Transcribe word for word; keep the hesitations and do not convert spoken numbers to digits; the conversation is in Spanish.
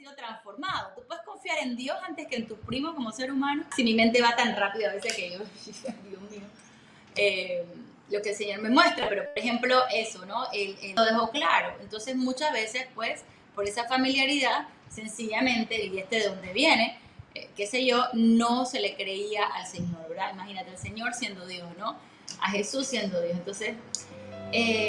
sido transformado. Tú puedes confiar en Dios antes que en tus primos como ser humano. Si mi mente va tan rápido a veces que yo, Dios mío, eh, lo que el Señor me muestra, pero por ejemplo eso, ¿no? Él, él lo dejó claro. Entonces muchas veces, pues, por esa familiaridad, sencillamente, y este de dónde viene, eh, qué sé yo, no se le creía al Señor, ¿verdad? Imagínate, el Señor siendo Dios, ¿no? A Jesús siendo Dios. Entonces, eh,